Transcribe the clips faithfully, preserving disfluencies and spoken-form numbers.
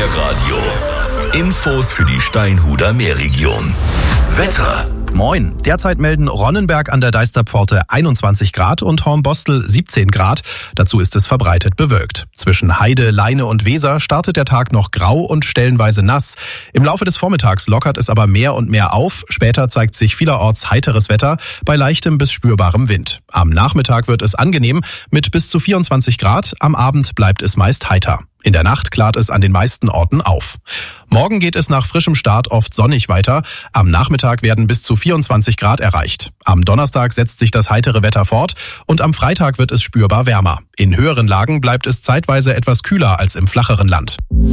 Meerradio. Infos für die Steinhuder Meerregion. Wetter. Moin. Derzeit melden Ronnenberg an der Deisterpforte einundzwanzig Grad und Hornbostel siebzehn Grad. Dazu ist es verbreitet bewölkt. Zwischen Heide, Leine und Weser startet der Tag noch grau und stellenweise nass. Im Laufe des Vormittags lockert es aber mehr und mehr auf. Später zeigt sich vielerorts heiteres Wetter bei leichtem bis spürbarem Wind. Am Nachmittag wird es angenehm mit bis zu vierundzwanzig Grad. Am Abend bleibt es meist heiter. In der Nacht klart es an den meisten Orten auf. Morgen geht es nach frischem Start oft sonnig weiter. Am Nachmittag werden bis zu vierundzwanzig Grad erreicht. Am Donnerstag setzt sich das heitere Wetter fort und am Freitag wird es spürbar wärmer. In höheren Lagen bleibt es zeitweise etwas kühler als im flacheren Land.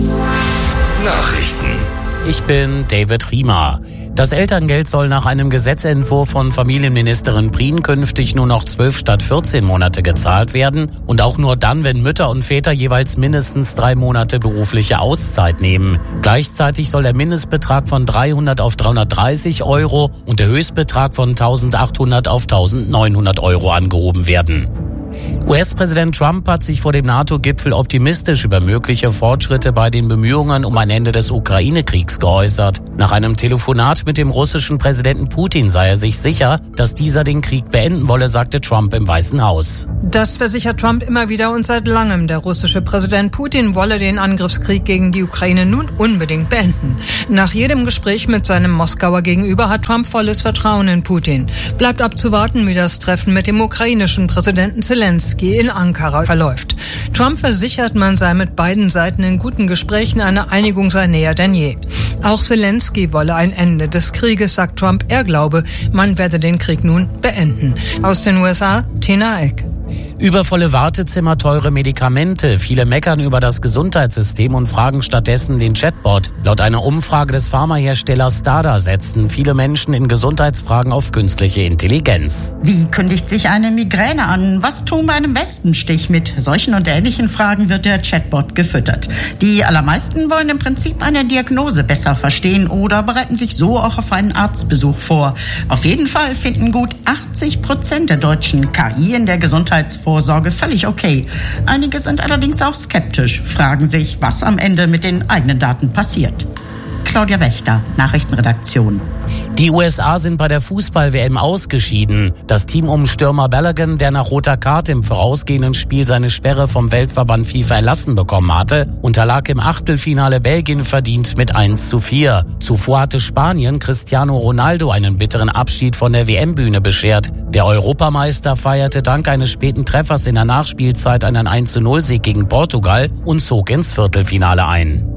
Nachrichten. Ich bin David Riemer. Das Elterngeld soll nach einem Gesetzentwurf von Familienministerin Prien künftig nur noch zwölf statt vierzehn Monate gezahlt werden und auch nur dann, wenn Mütter und Väter jeweils mindestens drei Monate berufliche Auszeit nehmen. Gleichzeitig soll der Mindestbetrag von dreihundert auf dreihundertdreißig Euro und der Höchstbetrag von eintausendachthundert auf eintausendneunhundert Euro angehoben werden. U S-Präsident Trump hat sich vor dem NATO-Gipfel optimistisch über mögliche Fortschritte bei den Bemühungen um ein Ende des Ukraine-Kriegs geäußert. Nach einem Telefonat mit dem russischen Präsidenten Putin sei er sich sicher, dass dieser den Krieg beenden wolle, sagte Trump im Weißen Haus. Das versichert Trump immer wieder und seit langem. Der russische Präsident Putin wolle den Angriffskrieg gegen die Ukraine nun unbedingt beenden. Nach jedem Gespräch mit seinem Moskauer Gegenüber hat Trump volles Vertrauen in Putin. Bleibt abzuwarten, wie das Treffen mit dem ukrainischen Präsidenten Zelensky in Ankara verläuft. Trump versichert, man sei mit beiden Seiten in guten Gesprächen, eine Einigung sei näher denn je. Auch Zelensky wolle ein Ende des Krieges, sagt Trump. Er glaube, man werde den Krieg nun beenden. Aus den U S A, Tina Eck. Übervolle Wartezimmer, teure Medikamente. Viele meckern über das Gesundheitssystem und fragen stattdessen den Chatbot. Laut einer Umfrage des Pharmaherstellers Stada setzen viele Menschen in Gesundheitsfragen auf künstliche Intelligenz. Wie kündigt sich eine Migräne an? Was tun bei einem Wespenstich? Mit solchen und ähnlichen Fragen wird der Chatbot gefüttert. Die allermeisten wollen im Prinzip eine Diagnose besser verstehen oder bereiten sich so auch auf einen Arztbesuch vor. Auf jeden Fall finden gut achtzig Prozent der Deutschen K I in der Gesundheitsvorsorge völlig okay. Einige sind allerdings auch skeptisch, fragen sich, was am Ende mit den eigenen Daten passiert. Claudia Wächter, Nachrichtenredaktion. Die U S A sind bei der Fußball-W M ausgeschieden. Das Team um Stürmer Balogun, der nach roter Karte im vorausgehenden Spiel seine Sperre vom Weltverband FIFA erlassen bekommen hatte, unterlag im Achtelfinale Belgien verdient mit eins zu vier. Zuvor hatte Spanien Cristiano Ronaldo einen bitteren Abschied von der W M-Bühne beschert. Der Europameister feierte dank eines späten Treffers in der Nachspielzeit einen eins zu null Sieg gegen Portugal und zog ins Viertelfinale ein.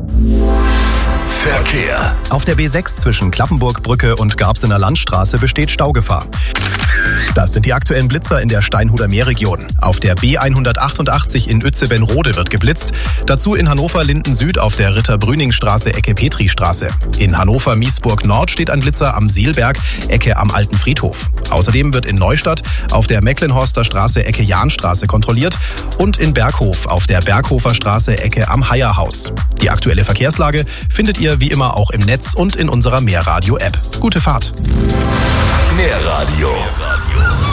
Verkehr. Auf der B sechs zwischen Klappenburgbrücke und Garbsener Landstraße besteht Staugefahr. Das sind die aktuellen Blitzer in der Steinhuder Meerregion. Auf der B hundertachtundachtzig in Uetze-Benrode wird geblitzt. Dazu in Hannover-Linden Süd auf der Ritter-Brüning-Straße Ecke Petri-Straße. In Hannover-Miesburg-Nord steht ein Blitzer am Seelberg Ecke am Alten Friedhof. Außerdem wird in Neustadt auf der Mecklenhorster Straße Ecke Jahnstraße kontrolliert und in Berghof auf der Berghofer Straße Ecke am Heierhaus. Die aktuelle Verkehrslage findet ihr wie immer auch im Netz und in unserer Meerradio-App. Gute Fahrt! Meerradio.